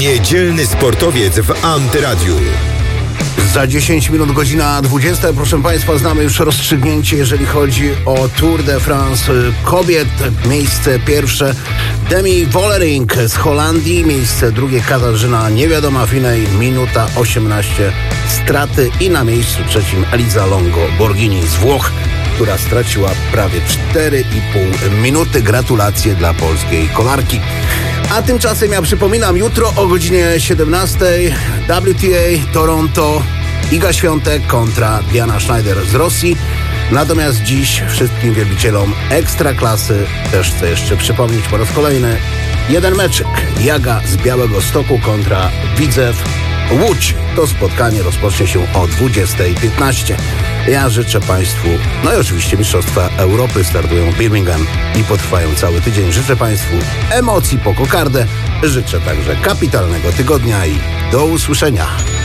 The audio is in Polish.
Niedzielny sportowiec w Antyradiu. Za 10 minut godzina 20. Proszę Państwa, znamy już rozstrzygnięcie, jeżeli chodzi o Tour de France kobiet. Miejsce pierwsze Demi Vollering z Holandii, miejsce drugie Katarzyna Niewiadoma-Finej, minuta 18 straty i na miejscu trzecim Elisa Longo Borghini z Włoch, która straciła prawie 4,5 minuty. Gratulacje dla polskiej kolarki. A tymczasem ja przypominam, jutro o godzinie 17 WTA Toronto, Iga Świątek kontra Diana Schneider z Rosji. Natomiast dziś wszystkim wielbicielom ekstraklasy też chcę jeszcze przypomnieć po raz kolejny jeden meczyk. Jaga z Białegostoku kontra Widzew Łódź. To spotkanie rozpocznie się o 20:15. Ja życzę Państwu, no i oczywiście Mistrzostwa Europy startują w Birmingham i potrwają cały tydzień. Życzę Państwu emocji po kokardę. Życzę także kapitalnego tygodnia i do usłyszenia.